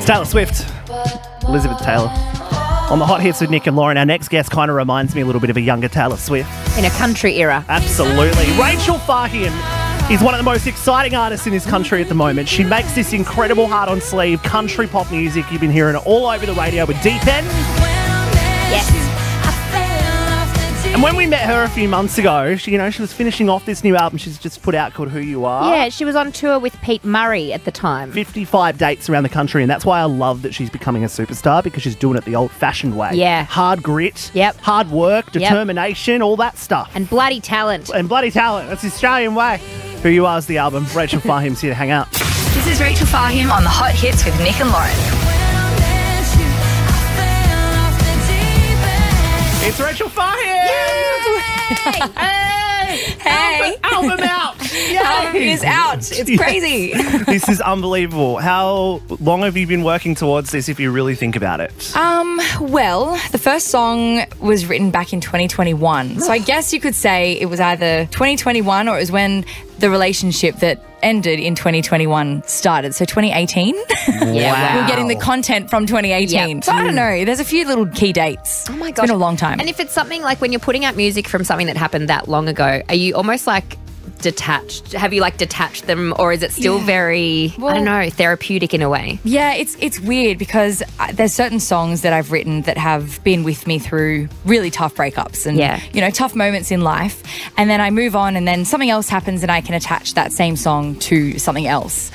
Taylor Swift, Elizabeth Taylor. On the Hot Hits with Nick and Lauren, our next guest kind of reminds me a little bit of a younger Taylor Swift. In a country era. Absolutely. Rachel Fahim is one of the most exciting artists in this country at the moment. She makes this incredible heart-on-sleeve country pop music. You've been hearing it all over the radio with Deep End. Yes. And when we met her a few months ago, she was finishing off this new album she's just put out called Who You Are. Yeah, she was on tour with Pete Murray at the time. 55 dates around the country, and that's why I love that she's becoming a superstar, because she's doing it the old-fashioned way. Yeah. Hard grit, Yep. hard work, determination, all that stuff. And bloody talent. And bloody talent. That's the Australian way. Who You Are is the album. Rachel Fahim's here to hang out. This is Rachel Fahim on the Hot Hits with Nick and Lauren. It's Rachel Fahim! Hey! Album out! Yay! Album is out. It's crazy. This is unbelievable. How long have you been working towards this, if you really think about it? Well, the first song was written back in 2021. So I guess you could say it was either 2021 or it was when the relationship that ended in 2021 started. So 2018. Yeah, We're getting the content from 2018. Yep. So I don't know. There's a few little key dates. Oh my It's gosh. been a long time. And if it's something like when you're putting out music from something that happened that long ago, are you almost like detached? Have you like detached them, or is it still very, I don't know, therapeutic in a way? Yeah, it's weird because there's certain songs that I've written that have been with me through really tough breakups and tough moments in life, and then I move on and then something else happens and I can attach that same song to something else.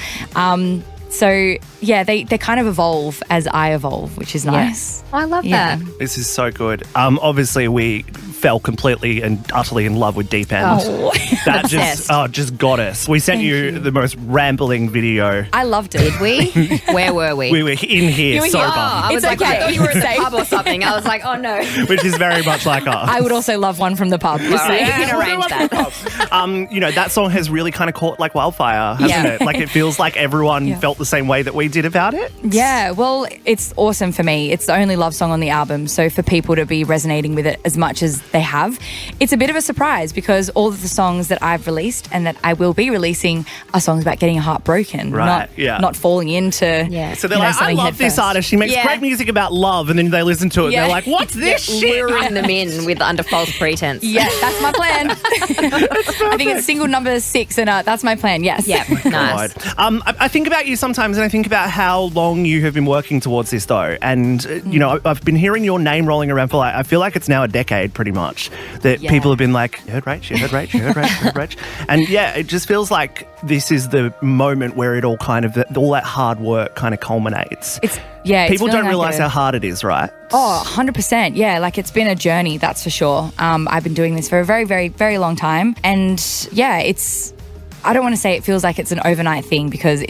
So yeah, they kind of evolve as I evolve, which is nice. Oh, I love that. This is so good. Obviously, we fell completely and utterly in love with Deep End. Oh. That just got us. We sent you the most rambling video. I loved it. Did we? Where were we? We were in here You were sober, here. I was It's like, okay. I thought you were in the Safe. pub or something. I was like, oh no. which is very much like us. I would also love one from the pub. All right, you can we'll do arrange it that. from the pub. That song has really kind of caught like wildfire, hasn't Yeah. it? Like it feels like everyone felt the same way that we did about it. Yeah, well, it's awesome for me. It's the only love song on the album, so for people to be resonating with it as much as they have, it's a bit of a surprise because all of the songs that I've released and that I will be releasing are songs about getting your heart broken, not falling into So they're like, I love this artist. She makes great music about love, and then they listen to it and they're like, what's this shit? Luring them in with under false pretense. Yeah, that's my plan. I think it's single number 6 and that's my plan, yes. Yeah, nice. I think about you sometimes, and I think about how long you have been working towards this, though. And, I've been hearing your name rolling around for I feel like it's now a decade pretty much, that people have been like, you heard Rach, you heard Rach, you heard Rach, you heard Rach. And yeah, it just feels like this is the moment where it all kind of, all that hard work kind of culminates. People don't realise how hard it is, right? Oh, 100%. Yeah, like it's been a journey, that's for sure. I've been doing this for a very, very, very long time. And yeah, I don't want to say it feels like it's an overnight thing because